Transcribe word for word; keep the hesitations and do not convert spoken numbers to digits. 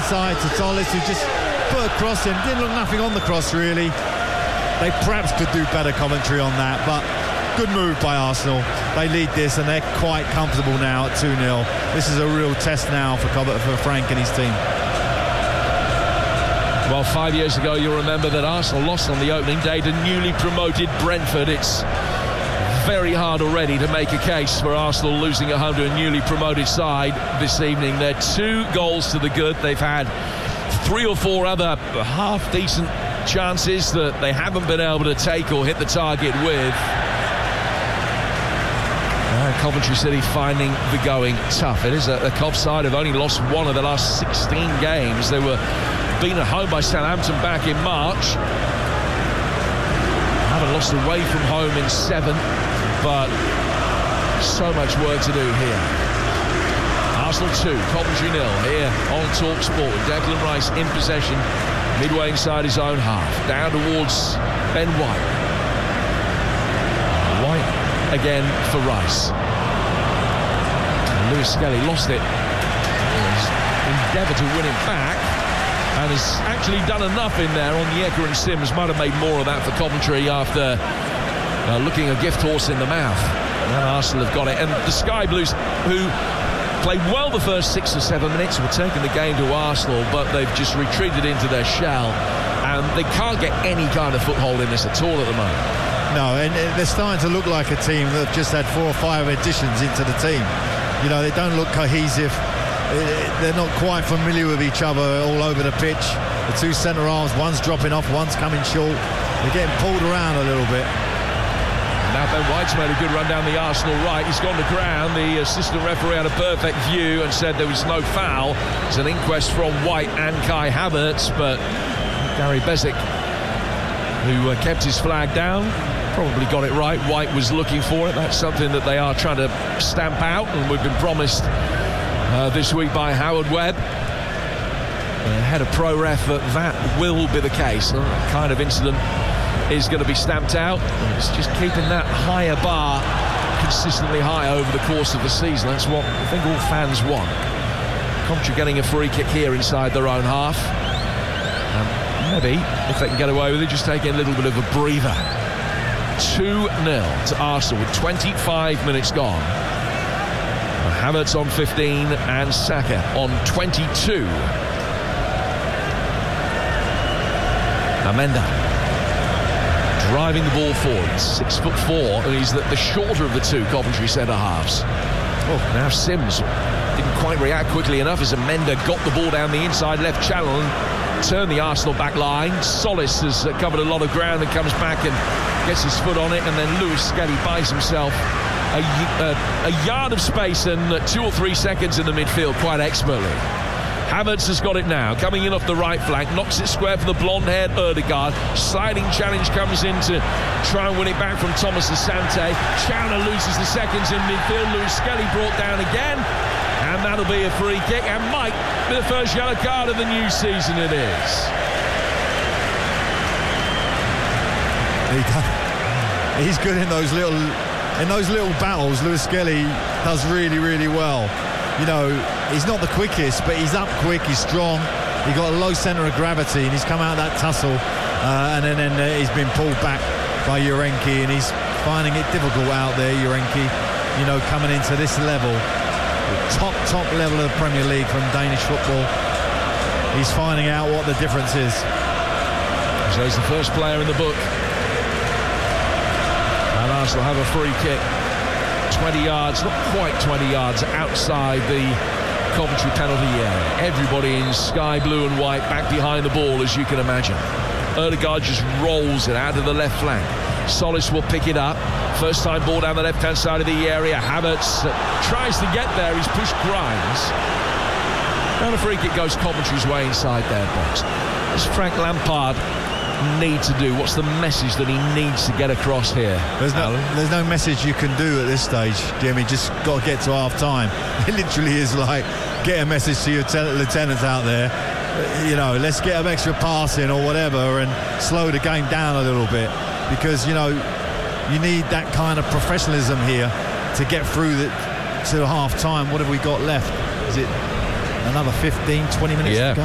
inside to Solis, who just put a cross in. Didn't look nothing on the cross, really. They perhaps could do better commentary on that, but good move by Arsenal. They lead this and they're quite comfortable now at two nil. This is a real test now for, for Frank and his team. Well, five years ago, you'll remember that Arsenal lost on the opening day to newly promoted Brentford. It's very hard already to make a case for Arsenal losing at home to a newly promoted side this evening. They're two goals to the good. They've had three or four other half-decent chances that they haven't been able to take or hit the target with. Uh, Coventry City finding the going tough. It is a, a Cov side have only lost one of the last sixteen games. They were beaten at home by Southampton back in March. Haven't lost away from home in seven, but so much work to do here. Arsenal two, Coventry nil here on TalkSport. Declan Rice in possession, midway inside his own half. Down towards Ben White. White again for Rice. And Lewis Skelly lost it. He's endeavoured to win it back, and has actually done enough in there on Onyeka, and Sims might have made more of that for Coventry after uh, looking a gift horse in the mouth. And Arsenal have got it. And the Sky Blues, who played well the first six or seven minutes, were taking the game to Arsenal, but they've just retreated into their shell, and they can't get any kind of foothold in this at all at the moment. No, and they're starting to look like a team that have just had four or five additions into the team. You know, they don't look cohesive. They're not quite familiar with each other all over the pitch. The two centre halves, one's dropping off, one's coming short. They're getting pulled around a little bit. Now Ben White's made a good run down the Arsenal right. He's gone to ground. The assistant referee had a perfect view and said there was no foul. It's an inquest from White and Kai Havertz, but Gary Bezic, who uh, kept his flag down, probably got it right. White was looking for it. That's something that they are trying to stamp out, and we've been promised Uh, this week by Howard Webb, uh, head of pro ref, that that will be the case. Uh, that kind of incident is going to be stamped out. It's just keeping that higher bar consistently high over the course of the season. That's what I think all fans want. Coventry getting a free kick here inside their own half. Um, maybe, if they can get away with it, just taking a little bit of a breather. two nil to Arsenal with twenty-five minutes gone. Havertz on fifteen and Saka on twenty-two. Amenda driving the ball forward, six foot four, and he's the, the shorter of the two Coventry centre halves. Oh, now Sims didn't quite react quickly enough as Amenda got the ball down the inside left channel and turned the Arsenal back line. Solis has covered a lot of ground and comes back and gets his foot on it, and then Lewis Skelly buys himself A, a, a yard of space and two or three seconds in the midfield quite expertly. Havertz has got it now, coming in off the right flank, knocks it square for the blonde-haired Ødegaard. Sliding challenge comes in to try and win it back from Thomas Asante. Chandler loses the seconds in midfield. Lewis Skelly brought down again, and that'll be a free kick, and might be the first yellow card of the new season. It is. He does, he's good in those little in those little battles. Lewis Skelly does really, really well. You know, he's not the quickest, but he's up quick, he's strong, he's got a low centre of gravity, and he's come out of that tussle, uh, and then, then uh, he's been pulled back by Urenki, and he's finding it difficult out there, Urenki, you know, coming into this level, the top, top level of the Premier League from Danish football. He's finding out what the difference is. So he's the first player in the book. And Arsenal have a free kick. twenty yards, not quite twenty yards, outside the Coventry penalty area. Everybody in sky blue and white back behind the ball, as you can imagine. Ødegaard just rolls it out of the left flank. Solis will pick it up. First time ball down the left-hand side of the area. Havertz tries to get there. He's pushed Grimes. Now the free kick goes Coventry's way inside their box. What's Frank Lampard need to do? What's the message that he needs to get across here? There's no, there's no message you can do at this stage, Jimmy. Just got to get to half time. It literally is like, get a message to your te- lieutenants out there. You know, let's get an extra pass in or whatever and slow the game down a little bit, because, you know, you need that kind of professionalism here to get through the, to half time. What have we got left? Is it another fifteen, twenty minutes yeah. to go?